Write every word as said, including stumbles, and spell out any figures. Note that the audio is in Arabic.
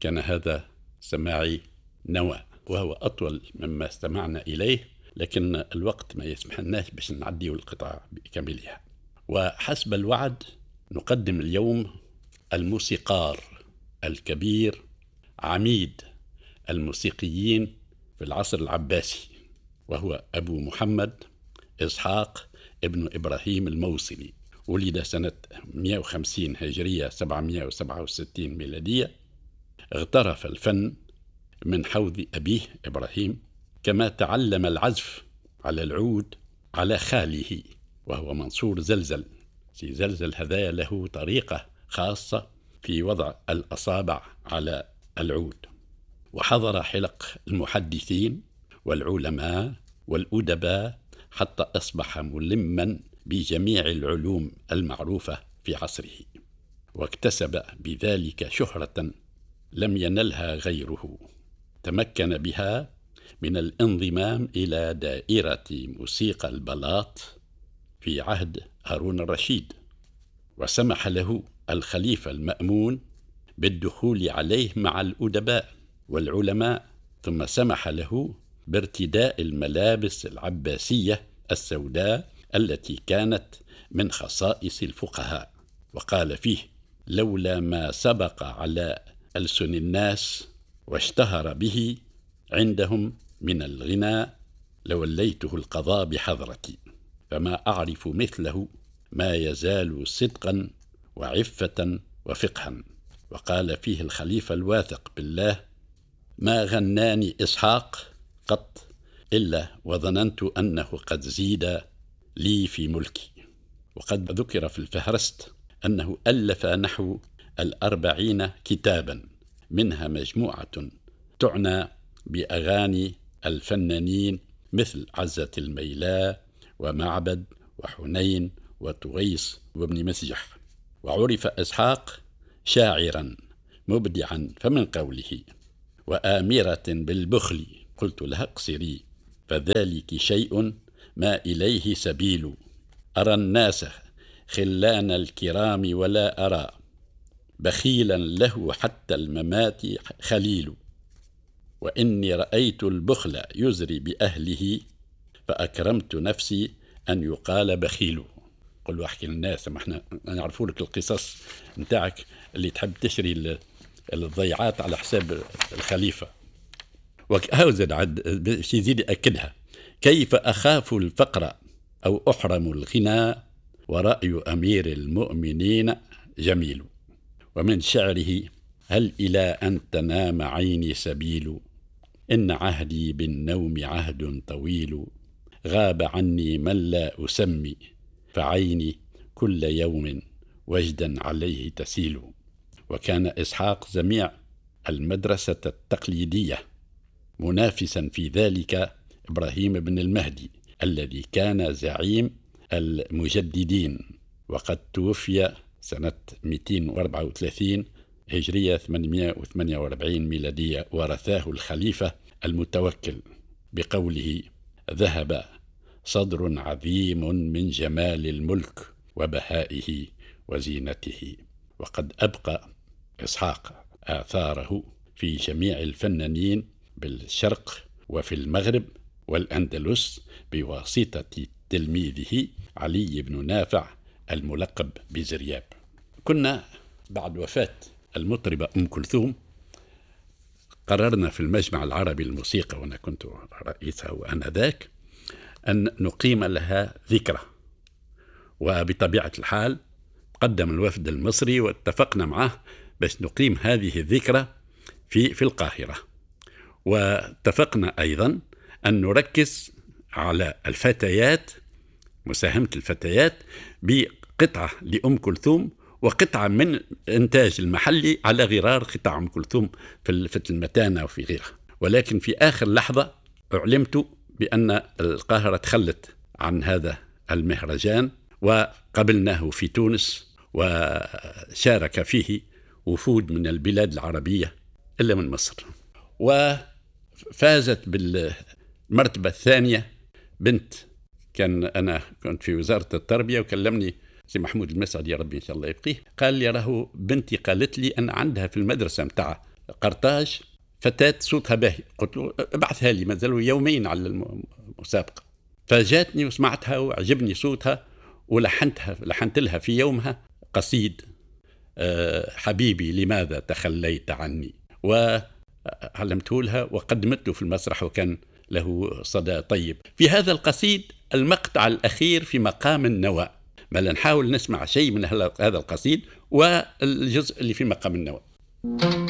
كان هذا سماعي نوى، وهو أطول مما استمعنا إليه، لكن الوقت ما يسمحلناش باش نعدي القطعة بكاملها. وحسب الوعد نقدم اليوم الموسيقار الكبير، عميد الموسيقيين في العصر العباسي، وهو أبو محمد إسحاق ابن إبراهيم الموصلي. ولد سنة مئة وخمسين هجرية سبعمئة وسبعة وستين ميلادية. اغترف الفن من حوض أبيه إبراهيم، كما تعلم العزف على العود على خاله وهو منصور زلزل. في زلزل هذا له طريقة خاصة في وضع الأصابع على العود. وحضر حلق المحدثين والعلماء والأدباء حتى أصبح ملما بجميع العلوم المعروفة في عصره، واكتسب بذلك شهرة لم ينلها غيره. تمكن بها من الانضمام إلى دائرة موسيقى البلاط في عهد هارون الرشيد، وسمح له الخليفة المأمون بالدخول عليه مع الأدباء والعلماء، ثم سمح له بارتداء الملابس العباسية السوداء التي كانت من خصائص الفقهاء. وقال فيه: لولا ما سبق على ألسن الناس واشتهر به عندهم من الغنى لوليته القضاء بحضرتي، فما أعرف مثله ما يزال صدقا وعفة وفقها. وقال فيه الخليفة الواثق بالله: ما غناني إسحاق قط إلا وظننت أنه قد زيد لي في ملكي. وقد ذكر في الفهرست أنه ألف نحو الأربعين كتابا، منها مجموعة تعنى بأغاني الفنانين مثل عزة الميلاء ومعبد وحنين وتغيس وابن مسجح. وعرف إسحاق شاعرا مبدعا، فمن قوله: وآمرة بالبخل قلت لها اقصري، فذلك شيء ما إليه سبيل، أرى الناس خلان الكرام ولا أرى بخيلا له حتى الممات خليل، وإني رأيت البخل يزري بأهله فأكرمت نفسي أن يقال بخيل. قل واحكي للناس، ما احنا نعرفوا لك القصص نتاعك اللي تحب تشري الضيعات على حساب الخليفة. وهوزن عد باش يزيد يأكدها: كيف أخاف الفقر أو أحرم الغنى، ورأي أمير المؤمنين جميل. ومن شعره: هل إلى أن تنام عيني سبيل، إن عهدي بالنوم عهد طويل، غاب عني من لا أسمي، فعيني كل يوم وجدا عليه تسيل. وكان إسحاق زميع المدرسة التقليدية، منافسا في ذلك إبراهيم بن المهدي الذي كان زعيم المجددين، وقد توفي سنة مئتين وأربعة وثلاثين هجرية ثمانمئة وثمانية وأربعين ميلادية. ورثاه الخليفة المتوكل بقوله: ذهب صدر عظيم من جمال الملك وبهائه وزينته. وقد أبقى إسحاق آثاره في جميع الفنانين بالشرق وفي المغرب والأندلس بواسطة تلميذه علي بن نافع الملقب بزرياب. كنا بعد وفاة المطربة أم كلثوم قررنا في المجمع العربي للموسيقى، وأنا كنت رئيسها وآنذاك، أن نقيم لها ذكرى. وبطبيعة الحال قدم الوفد المصري واتفقنا معه باش نقيم هذه الذكرى في في القاهرة. واتفقنا أيضا أن نركز على الفتيات، مساهمة الفتيات بقطعة لأم كلثوم وقطعة من إنتاج المحلي على غرار قطع أم كلثوم في المتانة وفي غيرها. ولكن في آخر لحظة أعلمت بأن القاهرة تخلت عن هذا المهرجان، وقبلناه في تونس، وشارك فيه وفود من البلاد العربية إلا من مصر. وفازت بالمرتبة الثانية بنت، كان أنا كنت في وزارة التربية وكلمني سي محمود المسعد يا ربي إن شاء الله يبقيه، قال لي راهو بنتي قالت لي أن عندها في المدرسة متاع قرطاج، فتاة صوتها باهي، قلت له ابعثها لي، ما زالوا يومين على المسابقة. فجاتني وسمعتها وعجبني صوتها ولحنتها لحنت لها في يومها قصيد أه حبيبي لماذا تخليت عني، وعلمته لها وقدمت له في المسرح وكان له صدى طيب. في هذا القصيد المقطع الأخير في مقام النوى، بل نحاول نسمع شيء من هذا القصيد والجزء اللي في مقام النوى.